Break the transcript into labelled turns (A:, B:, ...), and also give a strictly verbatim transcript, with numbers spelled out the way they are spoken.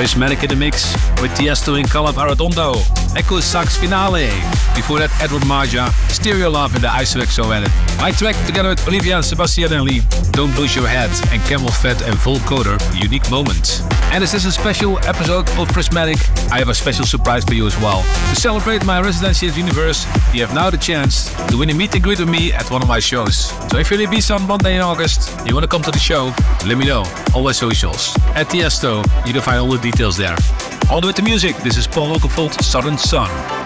A: Prismatic in the mix with Tiesto and Caleb Arredondo. Echo Sax Finale. Before that, Edward Marja, Stereo Love in the Isoexo edit. My track together with Olivia, Sebastian and Lee, Don't Lose Your Head, and Camel Fat and Volcoder, Unique Moment. And this is a special episode of Prismatic. I have a special surprise for you as well. To celebrate my residency at Universe, you have now the chance to win a meet and greet with me at one of my shows. So if you're in Ibiza on Monday in August, you want to come to the show, let me know. All my socials. At Tiesto, you can find all the details there. On with the music, this is Paul Oakenfold, Southern Sun.